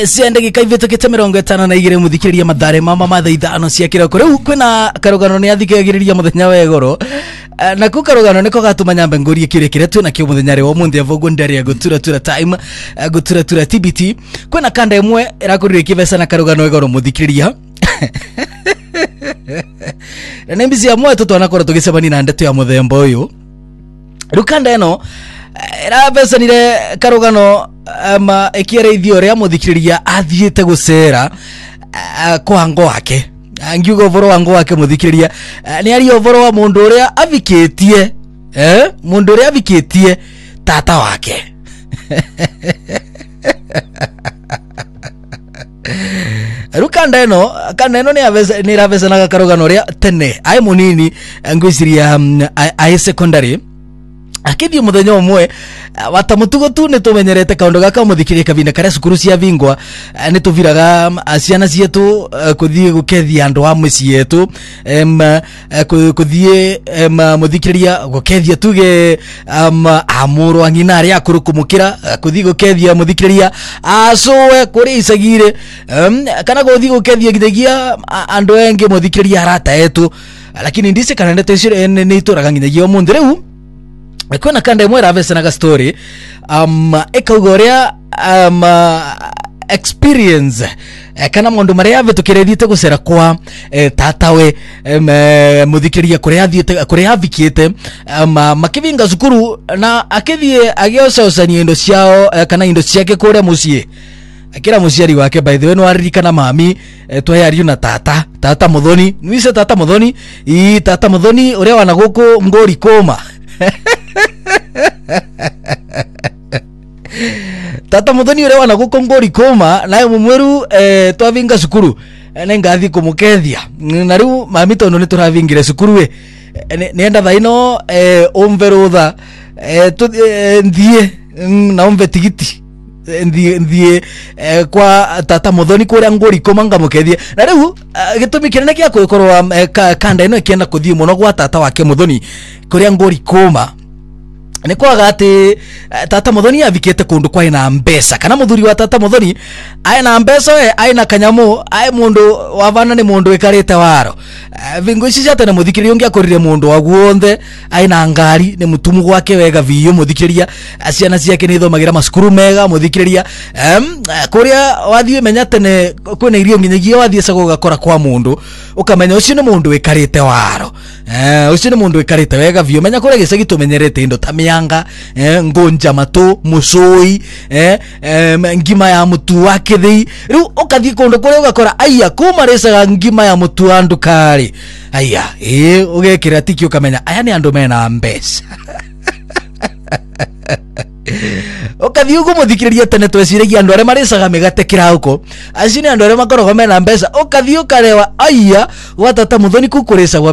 Siende gikaivete kitemerongo 52 muthikiriria madhare mama mathaithano cia kiroko riu kwina karugano ni athikagiriria muthenya wa igoro na ku karugano niko gatuma nyambe ngurie kirekire tu na kio muthenya ri omundi avogo ndari gutura time gutura TBT kwina kanda imwe irakurire kivesa na karugano igoro muthikiriria na nembizi ya mwe tutwana kora tugisebani na ndeto ya muthemba uyu rukanda eno irabesanire karugano ekireithio ria muthikiriria athiete gucera kwa ngo wake angiugo voro wango wake muthikiriria ni ari ovoro wa mundu uria avikitie mundu uria avikitie tata wake rukanda eno ni ravesanaga karugano ria tene ai munini ngwiciria ai secondary akithio muthenya umwe watamutugo tu nitumenyerete kaundu gaka muthikirie kavinda kare cukuru cia vingwa nituviraga ciana cietu kuthie gukethia andu a mucii yetu kuthie muthikiria gukethia tuge amuru angina ari akuru kumukira kuthie gukethia muthikiria asoe kuri isagire kana kuthie gukethia githagia andu engi muthikiria arata yetu lakini ndise kana ndete ni ituraga nginyagia omundi riu kwena kanda imwe ravesanaga story ekaugoria experience kana mundu maria avetukirethite gucera kwa tatawe muthikiria kuria avikiete makivinga cukuru na akithie agiococania indo ciao kana indo ciake kuria mucii akira muciari wake by the way no aririkana mami twayariu na tata muthoni nwise tata muthoni uria wana guku ngori koma tata muthoni uria wana guko ngori koma nae mumweru twavinga cukuru nengathi kumukethia na riu mami tono ni turavingire cukuru we nienda thaino umverutha ndie na umve tigiti ndie kwa tata muthoni kuria ngori koma ngamukethia na riu gitumi kinene kia kwikorwa kanda ino ikienda kuthii muno gwa tata wake muthoni kuria ngori koma ni kwaga ati tata muthoni avikete kundu kwa ina mbesa kana muthuri wa tata muthoni aina mbesa we aina kanyamu ai mundu wavana ni mundu ikarite waro vingo ici cia tene muthikiriria ungi akorire mundu waguonthe aina ngari ni mutumu gwake wega viyo muthikiriria ciana ciake ni thomagira masukuru mega muthikiriria kuria wathie menya tene kwina irio nginyagia wathie sago gakora kwa mundu ukamenya ucio ni mundu ikarite waro ucio ni mundu ikarite wega viyo menya kuria gicagi tumenyerete indo ta mianga ngonja matu musoi ngima ya mutu wake thei riu ukathie kundu kuria ugakora aya kumarecaga ngima ya mutu andu kari aya ugekira tiki ukamenya aya ni andu mena mbesa ukathie ugu muthikiriria tene tweciragia andu aria marecaga migate kirauko aci ni andu aria makoragwo mena mbesa ukathie ukarewa aya watata muthoni kukurecagwa